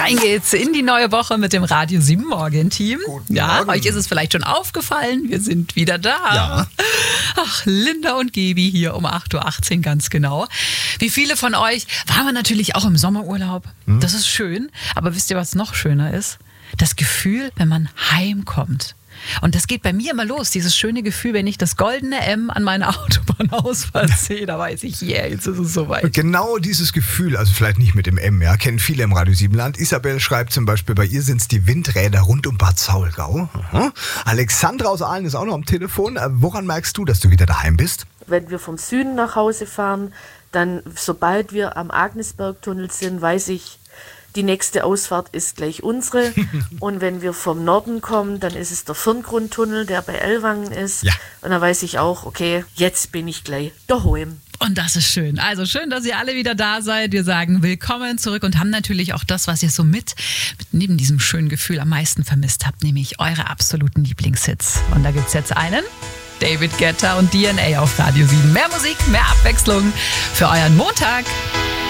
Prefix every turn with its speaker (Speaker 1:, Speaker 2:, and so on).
Speaker 1: Rein geht's in die neue Woche mit dem Radio 7 Morgen-Team. Ja,
Speaker 2: Morgen.
Speaker 1: euch ist es vielleicht schon aufgefallen, wir sind wieder da.
Speaker 2: Ja.
Speaker 1: Ach, Linda und Gebi hier um 8.18 Uhr ganz genau. Wie viele von euch waren wir natürlich auch im Sommerurlaub. Das ist schön, aber wisst ihr, was noch schöner ist? Das Gefühl, wenn man heimkommt. Und das geht bei mir immer los, dieses schöne Gefühl, wenn ich das goldene M an meiner Autobahnausfahrt sehe, da weiß ich, jetzt ist es soweit.
Speaker 2: Genau dieses Gefühl, also vielleicht nicht mit dem M, ja, kennen viele im Radio 7 Land. Isabel schreibt zum Beispiel, bei ihr sind es die Windräder rund um Bad Saulgau. Aha. Alexandra aus Aalen ist auch noch am Telefon. Woran merkst du, dass du wieder daheim bist?
Speaker 3: Wenn wir vom Süden nach Hause fahren, dann sobald wir am Agnesbergtunnel sind, weiß ich, die nächste Ausfahrt ist gleich unsere. Und wenn wir vom Norden kommen, dann ist es der Firngrundtunnel, der bei Ellwangen ist.
Speaker 2: Ja.
Speaker 3: Und dann weiß ich auch, okay, jetzt bin ich gleich daheim.
Speaker 1: Und das ist schön. Also schön, dass ihr alle wieder da seid. Wir sagen willkommen zurück und haben natürlich auch das, was ihr so mit neben diesem schönen Gefühl am meisten vermisst habt, nämlich eure absoluten Lieblingshits. Und da gibt's jetzt einen. David Guetta und DNA auf Radio 7. Mehr Musik, mehr Abwechslung für euren Montag.